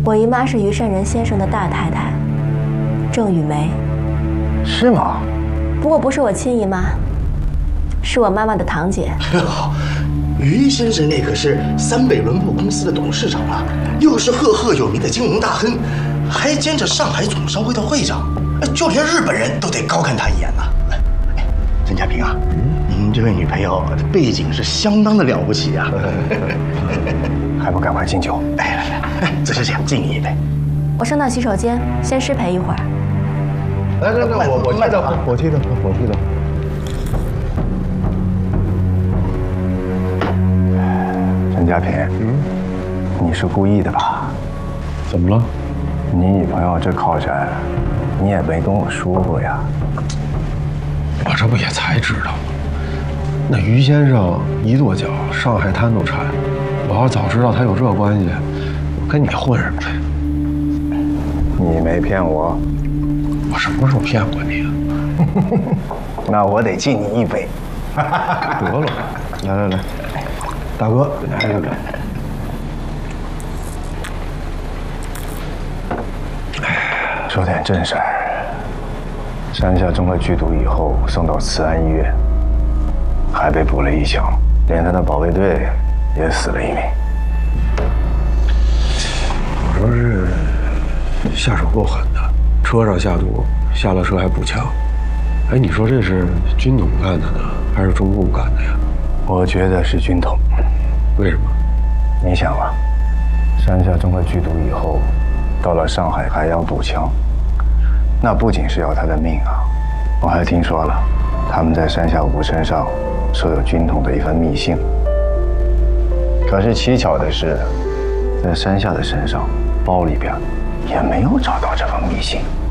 我姨妈是于善人先生的大太太，郑雨梅。 是吗？ 不过不是我亲姨妈，是我妈妈的堂姐。 于先生那可是三北轮布公司的董事长啊，又是赫赫有名的金融大亨，还兼着上海总商会的会长，就连日本人都得高看他一眼呢。曾家平啊，您这位女朋友背景是相当的了不起啊， 还不赶快敬酒？ 来，左小姐敬你一杯。 我上到洗手间，先失陪一会儿。 来，我替他。陈家平，你是故意的吧？ 怎么了？ 你女朋友这靠山，你也没跟我说过呀。 我这不也才知道吗？那于先生一跺脚，上海滩都拆。我要早知道他有这关系，我跟你混什么呀？ 你没骗我， 我什么时候骗过你啊？ 那我得敬你一杯。 得了， 来，大哥，来。说点正事儿。山下中了剧毒以后，送到慈安医院，还被补了一枪，连他的保卫队也死了一名。 我说是下手够狠的，车上下毒，下了车还补枪。哎，你说这是军统干的呢，还是中共干的呀？ 我觉得是军统。 为什么？ 你想啊，山下中了剧毒以后，到了上海还要补枪，那不仅是要他的命啊！我还听说了，他们在山下武身上收有军统的一份密信。可是蹊跷的是，在山下的身上包里边也没有找到这封密信。